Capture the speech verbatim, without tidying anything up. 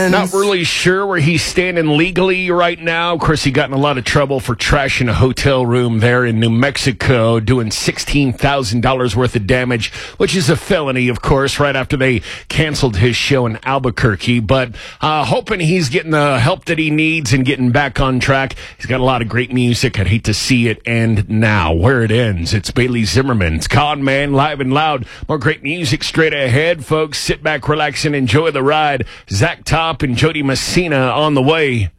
friends. Not really sure where he's standing legally right now. Of course, he got in a lot of trouble for trashing a hotel room there in New Mexico, doing sixteen thousand dollars worth of damage, which is a felony, of course, right after they canceled his show in Albuquerque. But uh, hoping he's getting the help that he needs and getting back on track. He's got a lot of great music. I'd hate to see it end now. Where it ends, it's Bailey Zimmerman's Con Man, live and loud. More great music straight ahead, folks. Sit back, relax, and enjoy the ride. Zach Top and Jody Messina on the way.